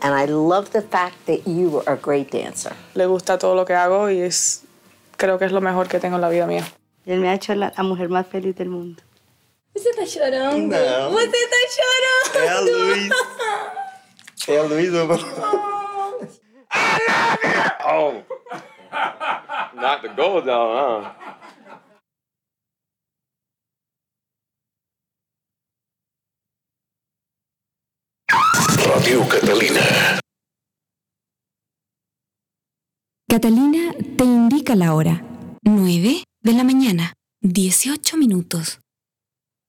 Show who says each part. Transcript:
Speaker 1: And I love the fact that you are a great dancer.
Speaker 2: Le gusta todo lo que hago y creo que es lo mejor que tengo en la vida mía.
Speaker 3: Él me ha hecho la mujer más feliz del mundo.
Speaker 4: Você tá chorando?
Speaker 5: Não.
Speaker 4: Você tá chorando?
Speaker 5: É a Luiz. É a Luiz, mano.
Speaker 6: I love you! Oh. Not the gold though, huh?
Speaker 7: Radio Catalina.
Speaker 8: Catalina te indica la hora. 9 de la mañana, 18 minutos.